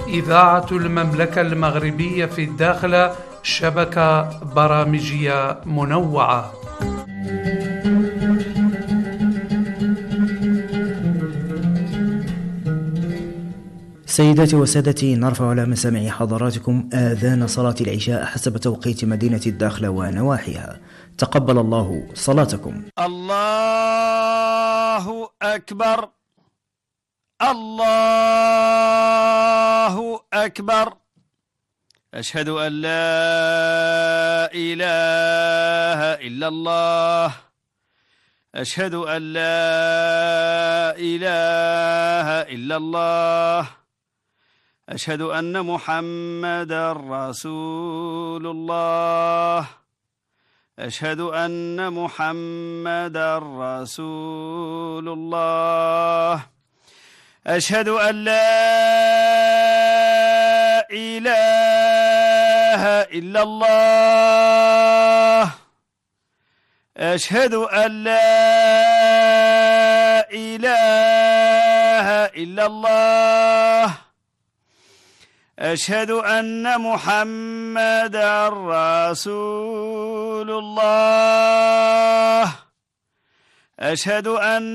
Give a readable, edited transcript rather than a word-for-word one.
إذاعة المملكة المغربية في الداخلة، شبكة برامجية منوعة. سيداتي وسادتي، نرفع على مسامع حضراتكم آذان صلاة العشاء حسب توقيت مدينة الداخلة ونواحيها. تقبل الله صلاتكم. الله أكبر، الله أكبر. أشهد أن لا إله إلا الله، أشهد أن لا إله إلا الله، أشهد أن محمدا رسول الله، أشهد أن محمدا رسول الله، أشهد أن لا إله إلا الله، أشهد أن لا إله إلا الله، أشهد أن محمدا رسول الله، أشهد أن